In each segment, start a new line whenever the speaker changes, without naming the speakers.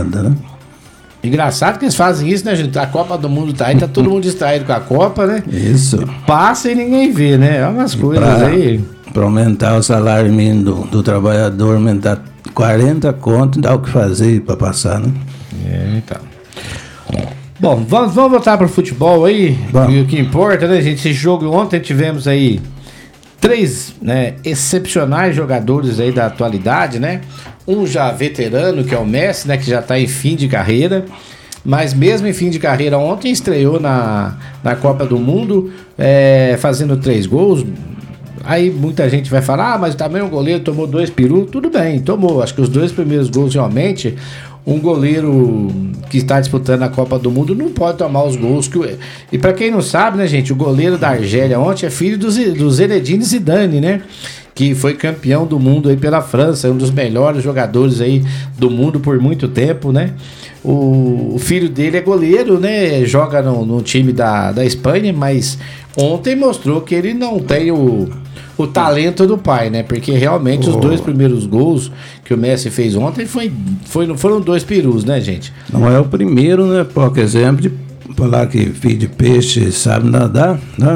nada, né?
Engraçado que eles fazem isso, né, gente? A Copa do Mundo tá aí, tá todo mundo distraído com a Copa, né?
Isso.
Passa e ninguém vê, né? É umas coisas aí.
Para aumentar o salário mínimo do trabalhador, aumentar 40 conto, dá o que fazer para passar, né?
Então. Bom, vamos voltar pro futebol aí. E o que importa, né, gente? Esse jogo ontem tivemos aí 3, né, excepcionais jogadores aí da atualidade, né? Um já veterano, que é o Messi, né? Que já tá em fim de carreira. Mas mesmo em fim de carreira, ontem estreou na Copa do Mundo, fazendo 3 gols. Aí muita gente vai falar, mas também o goleiro tomou 2 perus. Tudo bem, tomou. Acho que os 2 primeiros gols, realmente, um goleiro que está disputando a Copa do Mundo não pode tomar os gols. E para quem não sabe, né, gente, o goleiro da Argélia ontem é filho do Zinedine Zidane, né? Que foi campeão do mundo aí pela França, um dos melhores jogadores aí do mundo por muito tempo, né? O filho dele é goleiro, né? Joga no time da Espanha, mas ontem mostrou que ele não tem o talento do pai, né? Porque realmente os 2 primeiros gols que o Messi fez ontem foram 2 perus, né, gente?
Não é o primeiro, né? Por exemplo, de falar que filho de peixe sabe nadar, né?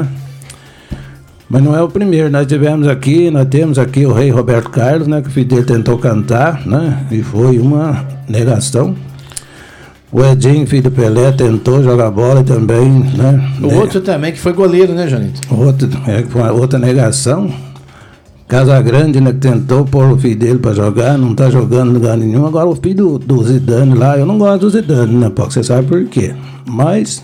Mas não é o primeiro. Nós temos aqui o rei Roberto Carlos, né? Que o filho dele tentou cantar, né? E foi uma negação. O Edinho, filho do Pelé, tentou jogar bola também, né?
O outro também, que foi goleiro, né, Janito?
Foi outra negação. Casagrande, né, que tentou pôr o filho dele pra jogar, não tá jogando em lugar nenhum. Agora o filho do Zidane lá, eu não gosto do Zidane, né, pô? Você sabe por quê. Mas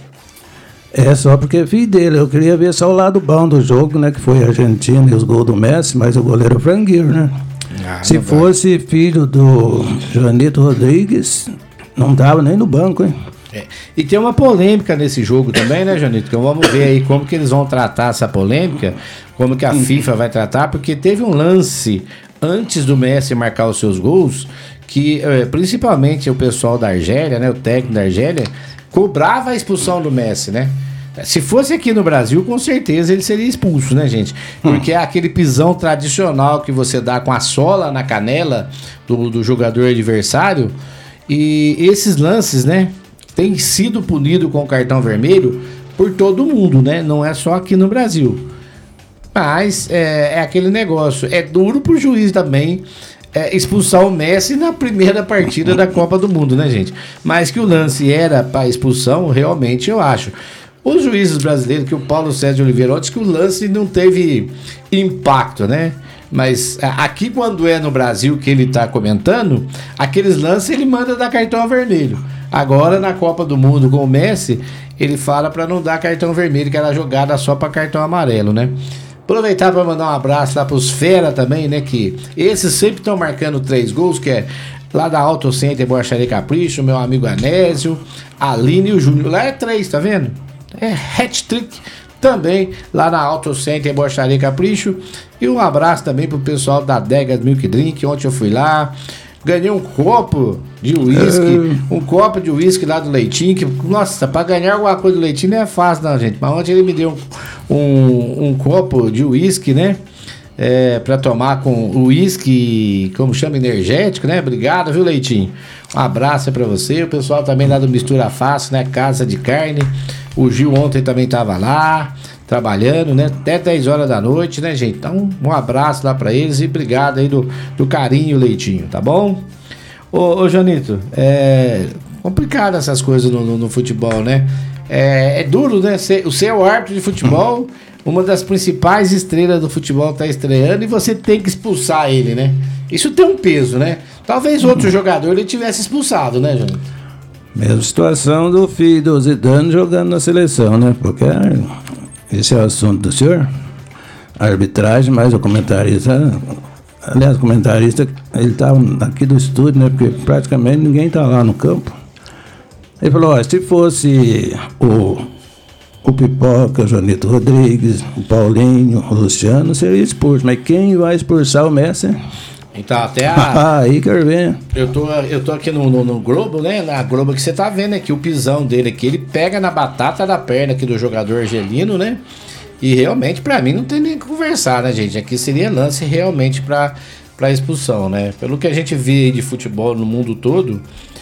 é só porque é filho dele. Eu queria ver só o lado bom do jogo, né, que foi a Argentina e os gols do Messi, mas o goleiro é o frangueiro, né? Se fosse filho do Joanito Rodrigues, não tava nem no banco, hein?
E tem uma polêmica nesse jogo também, né, Janito? Que vamos ver aí como que eles vão tratar essa polêmica, como que a FIFA vai tratar, porque teve um lance antes do Messi marcar os seus gols, que principalmente o pessoal da Argélia, né, o técnico da Argélia, cobrava a expulsão do Messi, né? Se fosse aqui no Brasil, com certeza ele seria expulso, né, gente? Porque é aquele pisão tradicional que você dá com a sola na canela do jogador adversário. E esses lances, né, têm sido punidos com cartão vermelho por todo mundo, né? Não é só aqui no Brasil. Mas é aquele negócio. É duro pro juiz também expulsar o Messi na primeira partida da Copa do Mundo, né, gente? Mas que o lance era para expulsão, realmente eu acho. Os juízes brasileiros, que o Paulo César de Oliveira disse que o lance não teve impacto, né? Mas aqui, quando é no Brasil que ele tá comentando, aqueles lances ele manda dar cartão vermelho. Agora, na Copa do Mundo com o Messi, ele fala para não dar cartão vermelho, que era jogada só para cartão amarelo, né? Aproveitar para mandar um abraço lá pros fera também, né? Que esses sempre estão marcando 3 gols, que é lá da Auto Center Borracharia Capricho, meu amigo Anésio, Aline e o Júnior. Lá é 3, tá vendo? É hat-trick também lá na Auto Center Borracharia Capricho. E um abraço também pro pessoal da Degas Milk Drink. Ontem eu fui lá, ganhei um copo de uísque, lá do Leitinho, que, nossa, pra ganhar alguma coisa do Leitinho não é fácil não, gente, mas ontem ele me deu um copo de uísque, né, pra tomar com uísque, como chama, energético, né, obrigado, viu, Leitinho, um abraço aí pra você, o pessoal também lá do Mistura Fácil, né, Casa de Carne, o Gil ontem também tava lá, trabalhando, né? Até 10 horas da noite, né, gente? Então, um abraço lá pra eles e obrigado aí do carinho, Leitinho, tá bom? Ô Janito, complicado essas coisas no futebol, né? É duro, né? O seu árbitro de futebol, uma das principais estrelas do futebol tá estreando e você tem que expulsar ele, né? Isso tem um peso, né? Talvez outro jogador ele tivesse expulsado, né, Janito?
Mesma situação do filho do Zidane jogando na seleção, né? Porque esse é o assunto do senhor, a arbitragem, mas o comentarista, aliás, o comentarista, ele tá aqui do estúdio, né? Porque praticamente ninguém tá lá no campo. Ele falou, ó, se fosse o Pipoca, o Joanito Rodrigues, o Paulinho, o Luciano, seria expulso. Mas quem vai expulsar o Messi?
Então, até
aí quero ver.
Eu tô aqui no Globo, né? Na Globo que você tá vendo aqui, o pisão dele aqui, ele pega na batata da perna aqui do jogador argelino, né? E realmente, pra mim, não tem nem o que conversar, né, gente? Aqui seria lance realmente pra expulsão, né? Pelo que a gente vê de futebol no mundo todo,